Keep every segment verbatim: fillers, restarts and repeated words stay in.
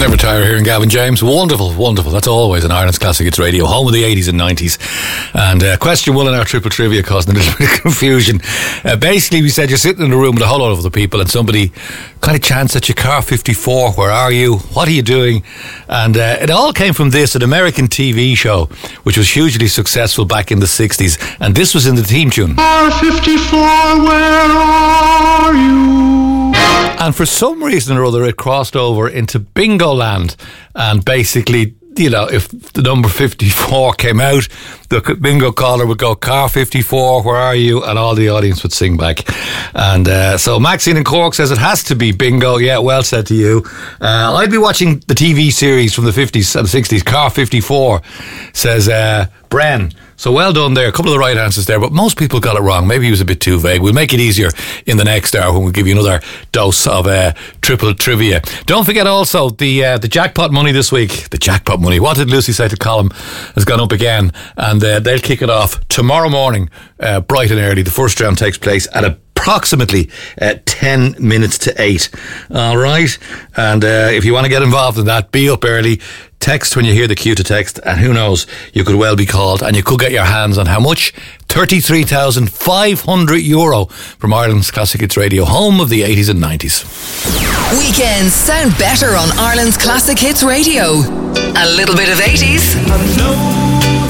Never tire hearing Gavin James. Wonderful, wonderful. That's always an Ireland's Classic Hits Radio, home of the eighties and nineties. And uh, question one in our triple trivia causing a little bit of confusion. Uh, basically, we said you're sitting in a room with a whole lot of other people and somebody kind of chants at your car fifty-four. Where are you? What are you doing? And uh, it all came from this, an American T V show, which was hugely successful back in the sixties. And this was in the theme tune. Car fifty-four, where are you? And for some reason or other, it crossed over into Bingo Land. And basically, you know, if the number fifty-four came out, the bingo caller would go, car fifty-four, where are you? And all the audience would sing back. And uh, so Maxine in Cork says it has to be bingo. Yeah, well said to you. Uh, I'd be watching the T V series from the fifties and sixties. Car fifty-four, says uh, Bren. So well done there. A couple of the right answers there, but most people got it wrong. Maybe he was a bit too vague. We'll make it easier in the next hour when we give you another dose of uh, triple trivia. Don't forget also the uh, the jackpot money this week. The jackpot money. What did Lucy say to Colin? Has gone up again, and uh, they'll kick it off tomorrow morning, uh, bright and early. The first round takes place at a approximately uh, ten minutes to eight. All right. And uh, if you want to get involved in that, be up early. Text when you hear the cue to text, and who knows, you could well be called and you could get your hands on how much? thirty-three thousand five hundred euro from Ireland's Classic Hits Radio, home of the eighties and nineties. Weekends sound better on Ireland's Classic Hits Radio. A little bit of eighties. I know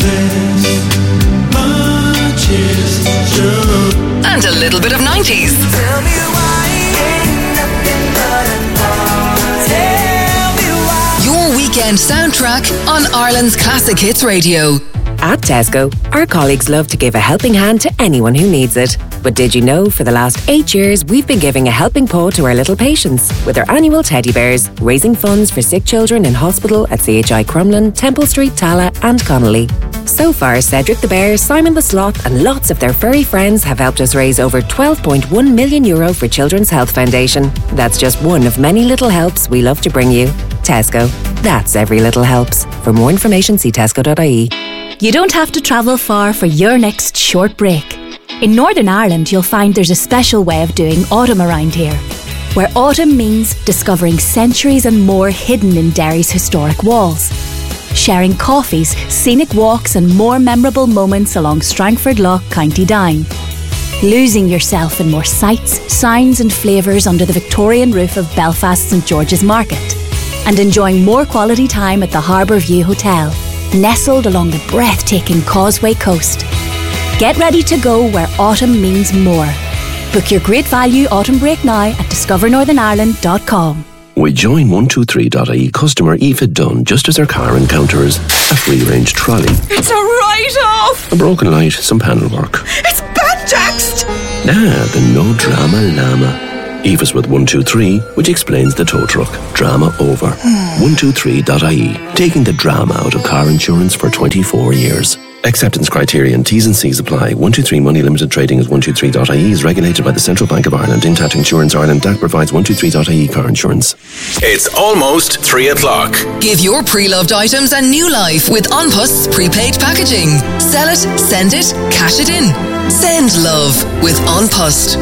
this much is true. And a little bit of nineties. Tell me why ain't nothing but a party. Tell me why. Your weekend soundtrack on Ireland's Classic Hits Radio. At Tesco, our colleagues love to give a helping hand to anyone who needs it. But did you know for the last eight years we've been giving a helping paw to our little patients with our annual teddy bears, raising funds for sick children in hospital at C H I Crumlin, Temple Street, Tala and Connolly. So far, Cedric the Bear, Simon the Sloth and lots of their furry friends have helped us raise over twelve point one million euro for Children's Health Foundation. That's just one of many little helps we love to bring you. Tesco. That's every little helps. For more information, see tesco dot I E. You don't have to travel far for your next short break. In Northern Ireland, you'll find there's a special way of doing autumn around here, where autumn means discovering centuries and more hidden in Derry's historic walls, sharing coffees, scenic walks and more memorable moments along Strangford Lough, County Down, losing yourself in more sights, sounds and flavours under the Victorian roof of Belfast St George's Market, and enjoying more quality time at the Harbour View Hotel, nestled along the breathtaking Causeway Coast. Get ready to go where autumn means more. Book your great value autumn break now at discover northern ireland dot com. We join one two three dot I E customer Aoife Dunn just as her car encounters a free-range trolley. It's a write-off! A broken light, some panel work. It's banjaxed! Ah, the no drama llama. Aoife's with one two three, which explains the tow truck. Drama over. one two three dot I E, taking the drama out of car insurance for twenty-four years. Acceptance criteria and T's and C's apply. one two three Money Limited Trading as one two three dot I E is regulated by the Central Bank of Ireland. Intact Insurance Ireland D A C provides one two three dot I E car insurance. It's almost three o'clock. Give your pre-loved items a new life with An Post's prepaid packaging. Sell it, send it, cash it in. Send love with An Post.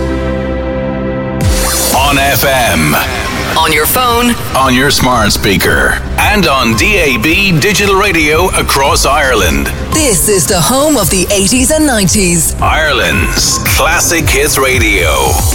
On F M. On your phone. On your smart speaker. And on D A B digital radio across Ireland. This is the home of the eighties and nineties. Ireland's Classic Hits Radio.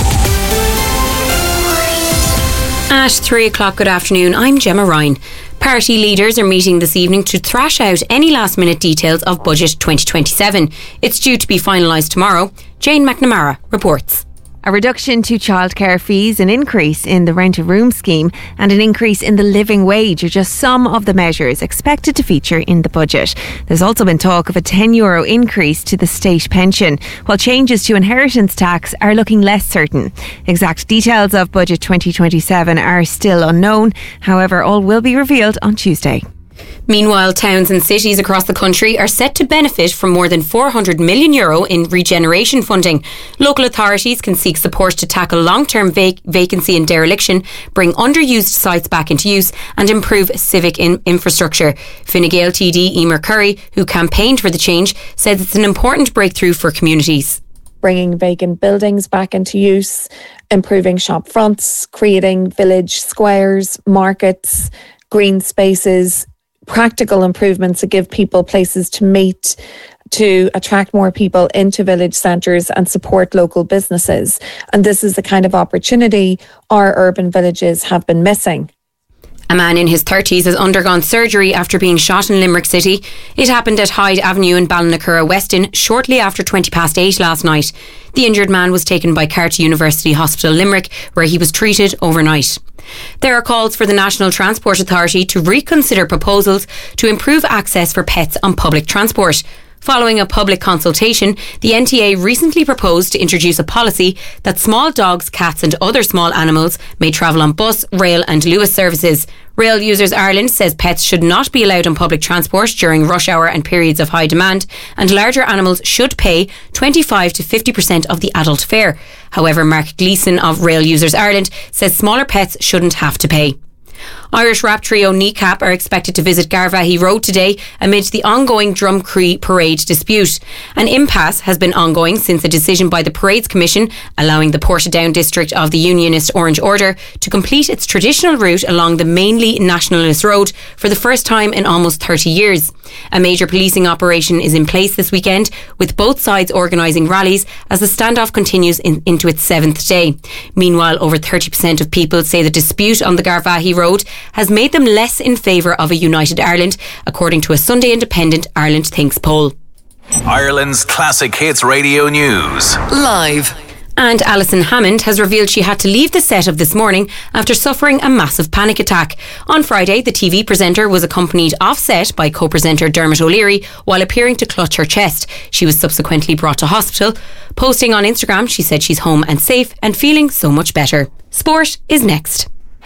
At three o'clock, good afternoon, I'm Gemma Ryan. Party leaders are meeting this evening to thrash out any last minute details of Budget twenty twenty-seven. It's due to be finalised tomorrow. Jane McNamara reports. A reduction to childcare fees, an increase in the rent a room scheme and an increase in the living wage are just some of the measures expected to feature in the budget. There's also been talk of a ten euro increase to the state pension, while changes to inheritance tax are looking less certain. Exact details of Budget twenty twenty-seven are still unknown. However, all will be revealed on Tuesday. Meanwhile, towns and cities across the country are set to benefit from more than four hundred million euro in regeneration funding. Local authorities can seek support to tackle long-term vac- vacancy and dereliction, bring underused sites back into use and improve civic in- infrastructure. Fine Gael T D Emer Curry, who campaigned for the change, says it's an important breakthrough for communities. Bringing vacant buildings back into use, improving shop fronts, creating village squares, markets, green spaces, practical improvements that give people places to meet, to attract more people into village centres and support local businesses. And this is the kind of opportunity our urban villages have been missing. A man in his thirties has undergone surgery after being shot in Limerick City. It happened at Hyde Avenue in Ballinacurra, Weston, shortly after twenty past eight last night. The injured man was taken by Carter University Hospital, Limerick, where he was treated overnight. There are calls for the National Transport Authority to reconsider proposals to improve access for pets on public transport. Following a public consultation, the N T A recently proposed to introduce a policy that small dogs, cats and other small animals may travel on bus, rail and Luas services. Rail Users Ireland says pets should not be allowed on public transport during rush hour and periods of high demand, and larger animals should pay twenty-five to fifty percent of the adult fare. However, Mark Gleeson of Rail Users Ireland says smaller pets shouldn't have to pay. Irish rap trio Kneecap are expected to visit Garvaghey Road today amid the ongoing Drum Cree parade dispute. An impasse has been ongoing since a decision by the Parades Commission allowing the Portadown district of the Unionist Orange Order to complete its traditional route along the mainly nationalist road for the first time in almost thirty years. A major policing operation is in place this weekend, with both sides organising rallies as the standoff continues in, into its seventh day. Meanwhile, over thirty percent of people say the dispute on the Garvaghey Road has made them less in favour of a united Ireland, according to a Sunday Independent Ireland Thinks poll. Ireland's Classic Hits Radio News. Live. And Alison Hammond has revealed she had to leave the set of This Morning after suffering a massive panic attack. On Friday, the T V presenter was accompanied off-set by co-presenter Dermot O'Leary while appearing to clutch her chest. She was subsequently brought to hospital. Posting on Instagram, she said she's home and safe and feeling so much better. Sport is next.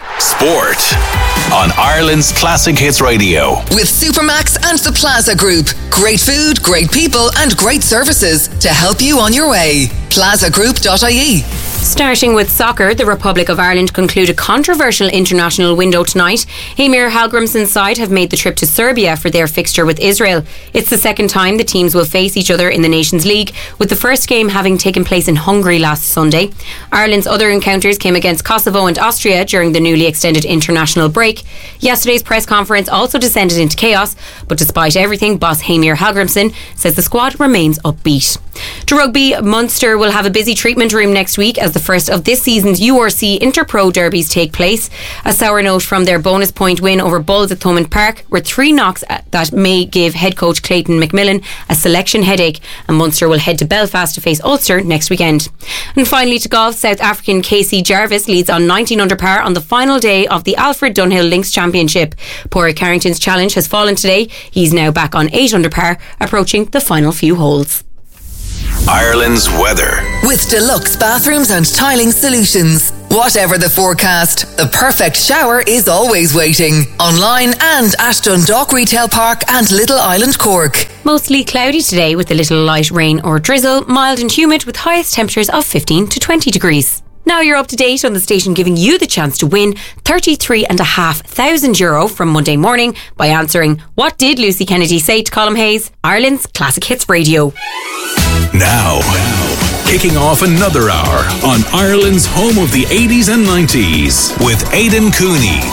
Sport on Ireland's Classic Hits Radio. With Supermax and the Plaza Group. Great food, great people and great services to help you on your way. plaza group dot I E. Starting with soccer, the Republic of Ireland conclude a controversial international window tonight. Heimir Hallgrimsson's side have made the trip to Serbia for their fixture with Israel. It's the second time the teams will face each other in the Nations League, with the first game having taken place in Hungary last Sunday. Ireland's other encounters came against Kosovo and Austria during the newly extended international break. Yesterday's press conference also descended into chaos, but despite everything, boss Heimir Hallgrimsson says the squad remains upbeat. To rugby, Munster will have a busy treatment room next week as the first of this season's U R C Interpro derbies take place. A sour note from their bonus point win over Bulls at Thomond Park were three knocks that may give head coach Clayton McMillan a selection headache, and Munster will head to Belfast to face Ulster next weekend. And finally to golf, South African Casey Jarvis leads on nineteen under par on the final day of the Alfred Dunhill Links Championship. Porrick Carrington's challenge has fallen today. He's now back on eight under par, approaching the final few holes. Ireland's weather. With deluxe bathrooms and tiling solutions. Whatever the forecast, the perfect shower is always waiting. Online and at Dundalk Retail Park and Little Island, Cork. Mostly cloudy today with a little light rain or drizzle, mild and humid with highest temperatures of fifteen to twenty degrees. Now you're up to date on the station giving you the chance to win thirty-three and a half thousand euro from Monday morning by answering What Did Lucy Kennedy Say to Colm Hayes? Ireland's Classic Hits Radio. Now, now, kicking off another hour on Ireland's home of the eighties and nineties with Aidan Cooney.